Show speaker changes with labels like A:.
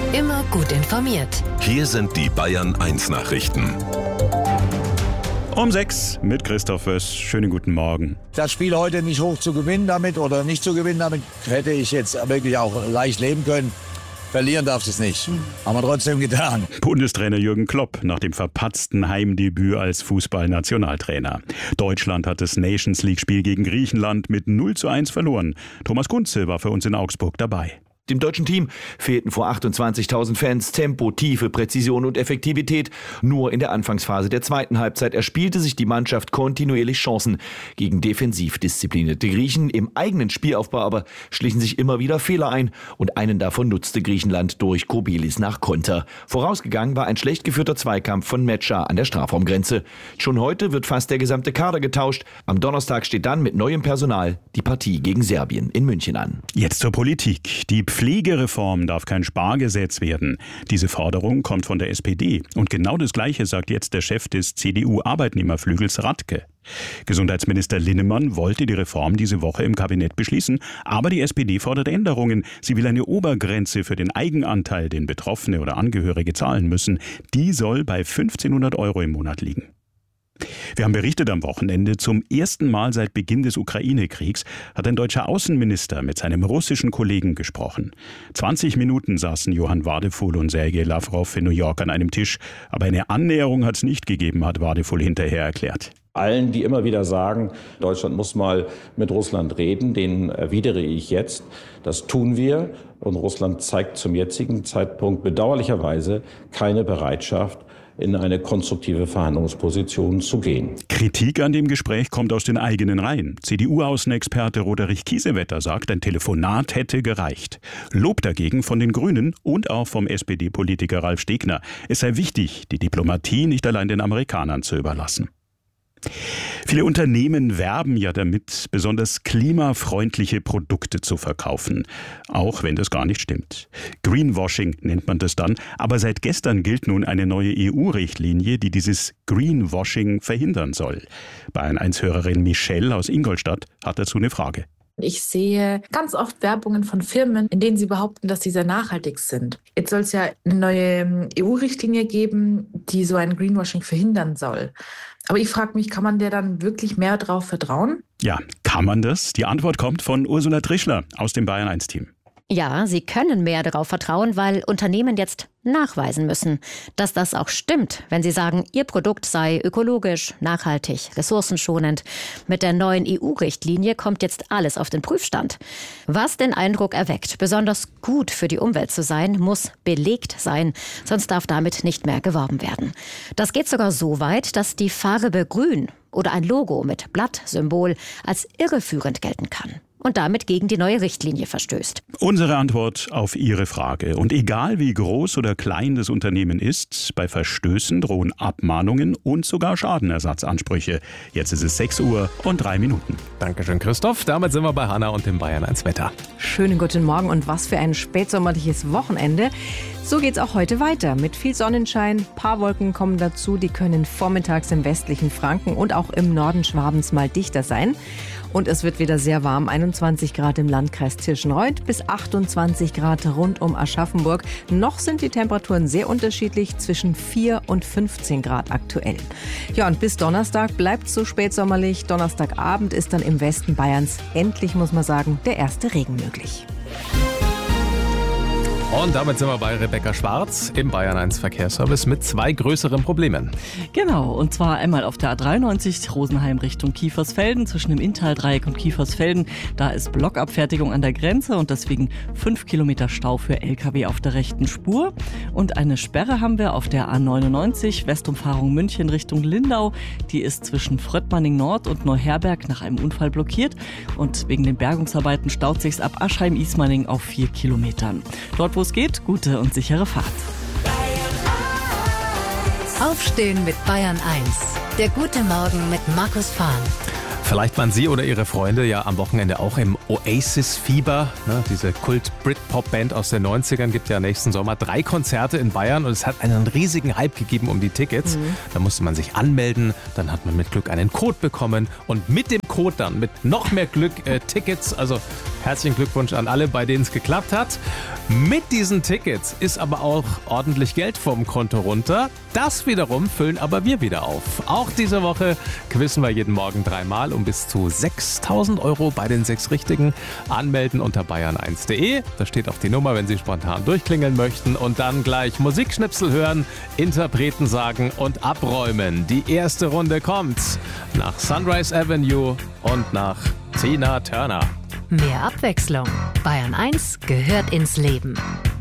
A: Immer gut informiert.
B: Hier sind die Bayern 1 Nachrichten.
C: Um 6 mit Christoph Wöss. Schönen guten Morgen.
D: Das Spiel heute nicht hoch zu gewinnen damit oder nicht zu gewinnen damit, hätte ich jetzt wirklich auch leicht leben können. Verlieren darfst du es nicht. Haben wir trotzdem getan.
C: Bundestrainer Jürgen Klopp nach dem verpatzten Heimdebüt als Fußballnationaltrainer. Deutschland hat das Nations-League-Spiel gegen Griechenland mit 0:1 verloren. Thomas Kunze war für uns in Augsburg dabei.
E: Dem deutschen Team fehlten vor 28.000 Fans Tempo, Tiefe, Präzision und Effektivität. Nur in der Anfangsphase der zweiten Halbzeit erspielte sich die Mannschaft kontinuierlich Chancen gegen defensiv disziplinierte Griechen. Im eigenen Spielaufbau aber schlichen sich immer wieder Fehler ein und einen davon nutzte Griechenland durch Kobelis nach Konter. Vorausgegangen war ein schlecht geführter Zweikampf von Metscher an der Strafraumgrenze. Schon heute wird fast der gesamte Kader getauscht. Am Donnerstag steht dann mit neuem Personal die Partie gegen Serbien in München an.
C: Jetzt zur Politik. Die Pflegereform darf kein Spargesetz werden. Diese Forderung kommt von der SPD. Und genau das Gleiche sagt jetzt der Chef des CDU-Arbeitnehmerflügels Radke. Gesundheitsminister Linnemann wollte die Reform diese Woche im Kabinett beschließen. Aber die SPD fordert Änderungen. Sie will eine Obergrenze für den Eigenanteil, den Betroffene oder Angehörige zahlen müssen. Die soll bei 1.500 € im Monat liegen. Wir haben berichtet am Wochenende, zum ersten Mal seit Beginn des Ukraine-Kriegs hat ein deutscher Außenminister mit seinem russischen Kollegen gesprochen. 20 Minuten saßen Johann Wadefuhl und Sergej Lawrow in New York an einem Tisch. Aber eine Annäherung hat es nicht gegeben, hat Wadefuhl hinterher erklärt.
F: Allen, die immer wieder sagen, Deutschland muss mal mit Russland reden, denen erwidere ich jetzt, das tun wir. Und Russland zeigt zum jetzigen Zeitpunkt bedauerlicherweise keine Bereitschaft, in eine konstruktive Verhandlungsposition zu gehen.
C: Kritik an dem Gespräch kommt aus den eigenen Reihen. CDU-Außenexperte Roderich Kiesewetter sagt, ein Telefonat hätte gereicht. Lob dagegen von den Grünen und auch vom SPD-Politiker Ralf Stegner. Es sei wichtig, die Diplomatie nicht allein den Amerikanern zu überlassen. Viele Unternehmen werben ja damit, besonders klimafreundliche Produkte zu verkaufen, auch wenn das gar nicht stimmt. Greenwashing nennt man das dann, aber seit gestern gilt nun eine neue EU-Richtlinie, die dieses Greenwashing verhindern soll. Bayern 1-Hörerin Michelle aus Ingolstadt hat dazu eine Frage.
G: Ich sehe ganz oft Werbungen von Firmen, in denen sie behaupten, dass sie sehr nachhaltig sind. Jetzt soll es ja eine neue EU-Richtlinie geben, die so ein Greenwashing verhindern soll. Aber ich frage mich, kann man der dann wirklich mehr darauf vertrauen?
C: Ja, kann man das? Die Antwort kommt von Ursula Trischler aus dem Bayern 1-Team.
H: Ja, sie können mehr darauf vertrauen, weil Unternehmen jetzt nachweisen müssen, dass das auch stimmt, wenn sie sagen, ihr Produkt sei ökologisch, nachhaltig, ressourcenschonend. Mit der neuen EU-Richtlinie kommt jetzt alles auf den Prüfstand. Was den Eindruck erweckt, besonders gut für die Umwelt zu sein, muss belegt sein, sonst darf damit nicht mehr geworben werden. Das geht sogar so weit, dass die Farbe Grün oder ein Logo mit Blattsymbol als irreführend gelten kann und damit gegen die neue Richtlinie verstößt.
C: Unsere Antwort auf Ihre Frage. Und egal wie groß oder klein das Unternehmen ist, bei Verstößen drohen Abmahnungen und sogar Schadenersatzansprüche. Jetzt ist es 6:03.
I: Dankeschön, Christoph. Damit sind wir bei Hanna und dem Bayern 1 Wetter.
J: Schönen guten Morgen und was für ein spätsommerliches Wochenende. So geht's auch heute weiter. Mit viel Sonnenschein, paar Wolken kommen dazu. Die können vormittags im westlichen Franken und auch im Norden Schwabens mal dichter sein. Und es wird wieder sehr warm, 21 Grad im Landkreis Tirschenreuth bis 28 Grad rund um Aschaffenburg. Noch sind die Temperaturen sehr unterschiedlich, zwischen 4 und 15 Grad aktuell. Ja, und bis Donnerstag bleibt es so spätsommerlich. Donnerstagabend ist dann im Westen Bayerns endlich, muss man sagen, der erste Regen möglich.
I: Und damit sind wir bei Rebecca Schwarz im Bayern 1 Verkehrsservice mit 2 größeren Problemen.
K: Genau, und zwar einmal auf der A93 Rosenheim Richtung Kiefersfelden zwischen dem Inntal-Dreieck und Kiefersfelden. Da ist Blockabfertigung an der Grenze und deswegen 5 Kilometer Stau für LKW auf der rechten Spur. Und eine Sperre haben wir auf der A99 Westumfahrung München Richtung Lindau. Die ist zwischen Fröttmanning Nord und Neuherberg nach einem Unfall blockiert. Und wegen den Bergungsarbeiten staut sich's ab Aschheim-Ismaning auf 4 Kilometern. Dort, wo es geht, gute und sichere Fahrt.
A: Aufstehen mit Bayern 1. Der gute Morgen mit Markus Fahn.
I: Vielleicht waren Sie oder Ihre Freunde ja am Wochenende auch im Oasis-Fieber, ne, diese Kult-Britpop-Band aus den 90ern, gibt ja nächsten Sommer 3 Konzerte in Bayern und es hat einen riesigen Hype gegeben um die Tickets. Da musste man sich anmelden, dann hat man mit Glück einen Code bekommen und mit dem Code dann, mit noch mehr Glück, Tickets. Also herzlichen Glückwunsch an alle, bei denen es geklappt hat. Mit diesen Tickets ist aber auch ordentlich Geld vom Konto runter. Das wiederum füllen aber wir wieder auf. Auch diese Woche quizzen wir jeden Morgen 3-mal um bis zu 6.000 € bei den 6 Richtigen. Anmelden unter bayern1.de. Da steht auch die Nummer, wenn Sie spontan durchklingeln möchten. Und dann gleich Musikschnipsel hören, Interpreten sagen und abräumen. Die erste Runde kommt nach Sunrise Avenue und nach Tina Turner.
A: Mehr Abwechslung. Bayern 1 gehört ins Leben.